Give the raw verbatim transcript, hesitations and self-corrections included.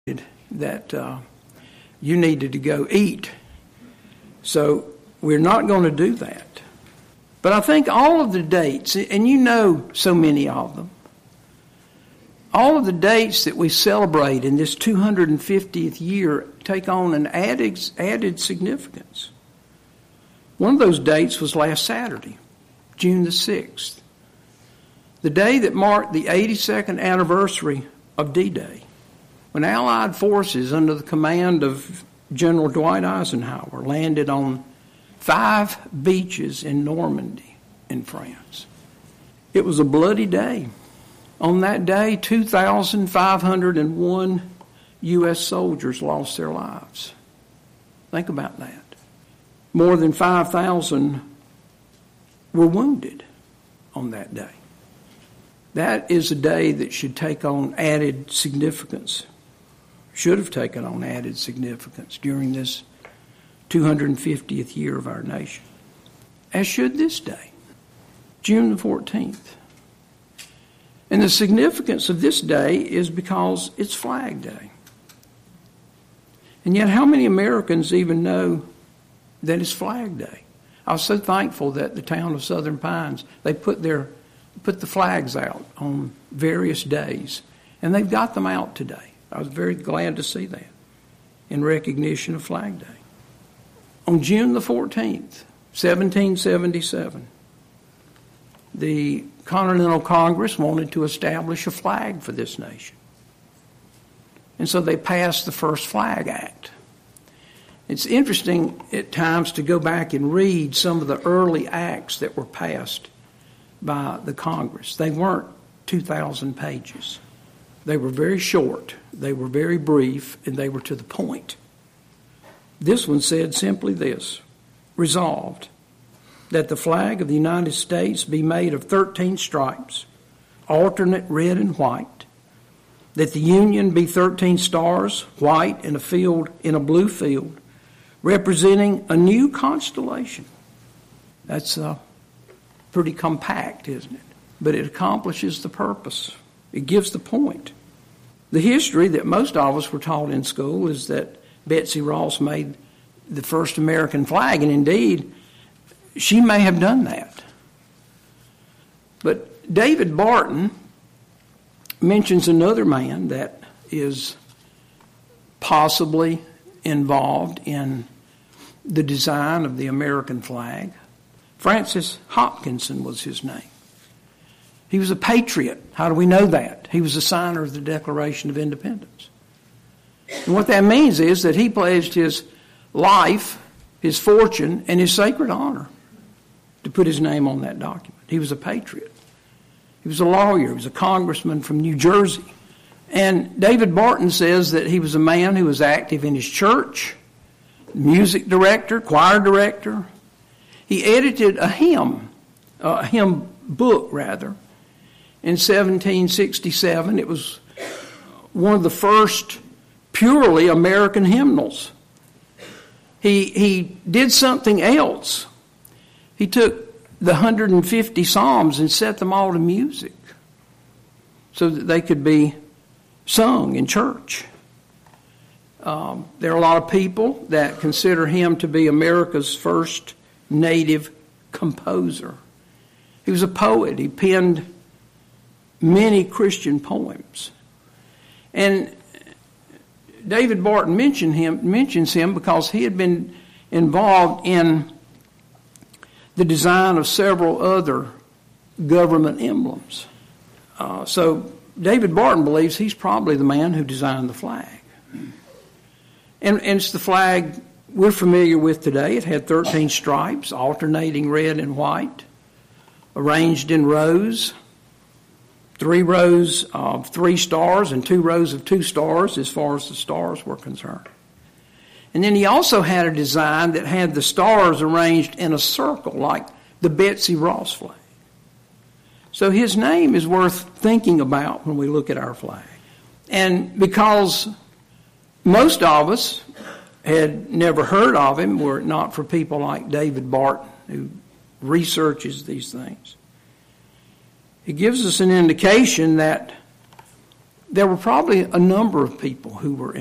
that uh, you needed to go eat. So we're not going to do that. But I think all of the dates, and you know so many of them, all of the dates that we celebrate in this two hundred fiftieth year take on an added, added significance. One of those dates was last Saturday, June the sixth, the day that marked the eighty-second anniversary of D-Day, when Allied forces under the command of General Dwight Eisenhower landed on five beaches in Normandy in France. It was a bloody day. On that day, two thousand five hundred one U S soldiers lost their lives. Think about that. More than five thousand were wounded on that day. That is a day that should take on added significance, should have taken on added significance during this two hundred fiftieth year of our nation, as should this day, June the fourteenth. And the significance of this day is because it's Flag Day. And yet, how many Americans even know that it's Flag Day? I was so thankful that the town of Southern Pines, they put their put the flags out on various days, and they've got them out today. I was very glad to see that in recognition of Flag Day. On June the fourteenth, seventeen seventy-seven, the Continental Congress wanted to establish a flag for this nation. And so they passed the first Flag Act. It's interesting at times to go back and read some of the early acts that were passed by the Congress. They weren't two thousand pages. They were very short, they were very brief, and they were to the point. This one said simply this: resolved that the flag of the United States be made of thirteen stripes, alternate red and white, that the Union be thirteen stars, white in a field, in a blue field, representing a new constellation. That's uh, pretty compact, isn't it? But it accomplishes the purpose. It gives the point. The history that most of us were taught in school is that Betsy Ross made the first American flag, and indeed, she may have done that. But David Barton mentions another man that is possibly involved in the design of the American flag. Francis Hopkinson was his name. He was a patriot. How do we know that? He was a signer of the Declaration of Independence. And what that means is that he pledged his life, his fortune, and his sacred honor to put his name on that document. He was a patriot. He was a lawyer. He was a congressman from New Jersey. And David Barton says that he was a man who was active in his church, music director, choir director. He edited a hymn, a hymn book rather, in seventeen sixty-seven. It was one of the first purely American hymnals. He, he did something else. He took the one hundred fifty Psalms and set them all to music so that they could be sung in church. Um, there are a lot of people that consider him to be America's first native composer. He was a poet. He penned many Christian poems. And David Barton mentioned him, mentions him because he had been involved in the design of several other government emblems. Uh, so David Barton believes he's probably the man who designed the flag. And, and it's the flag we're familiar with today. It had thirteen stripes, alternating red and white, arranged in rows, three rows of three stars and two rows of two stars as far as the stars were concerned. And then he also had a design that had the stars arranged in a circle like the Betsy Ross flag. So his name is worth thinking about when we look at our flag. And because most of us had never heard of him were it not for people like David Barton who researches these things, it gives us an indication that there were probably a number of people who were